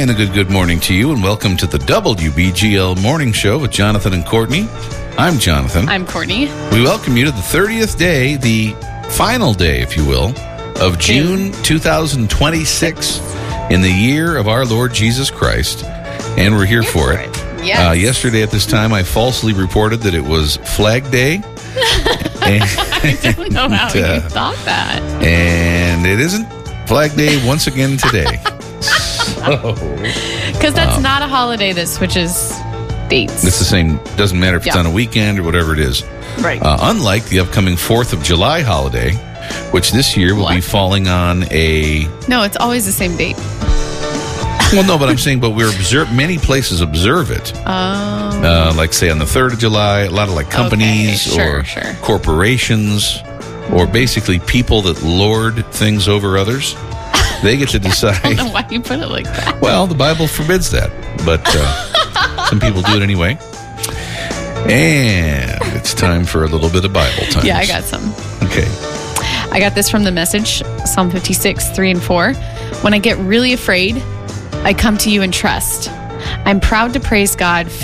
And a good morning to you, and welcome to the WBGL Morning Show with Jonathan and Courtney. I'm Jonathan. I'm Courtney. We welcome you to the 30th day, the final day, if you will, of June 2026 in the year of our Lord Jesus Christ. And we're here for it. Yes. Yesterday at this time, I falsely reported that it was Flag Day. I don't know how you thought that. And it isn't Flag Day once again today. Because that's not a holiday that switches dates. It's the same. Doesn't matter if it's on a weekend or whatever it is. Right. Unlike the upcoming 4th of July holiday, which this year will be falling on a... No, it's always the same date. Well, no, but I'm saying, many places observe it. Oh. Like, say, on the 3rd of July, a lot of, like, companies or corporations or basically people that lord things over others. They get to decide. I don't know why you put it like that. Well, the Bible forbids that, but some people do it anyway. And it's time for a little bit of Bible time. Yeah, I got some. Okay. I got this from the Message, Psalm 56, 3 and 4. When I get really afraid, I come to you and trust. I'm proud to praise God,